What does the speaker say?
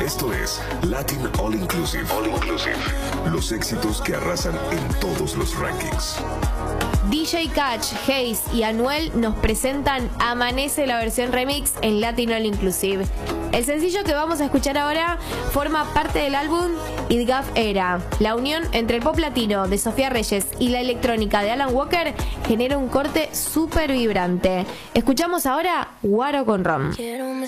Esto es Latin All Inclusive. All Inclusive. Los éxitos que arrasan en todos los rankings. DJ Catch, Hayes y Anuel nos presentan Amanece, la versión remix en Latin All Inclusive. El sencillo que vamos a escuchar ahora forma parte del álbum It Gave Era. La unión entre el pop latino de Sofía Reyes y la electrónica de Alan Walker genera un corte súper vibrante. Escuchamos ahora Guaro con Rom. Quiero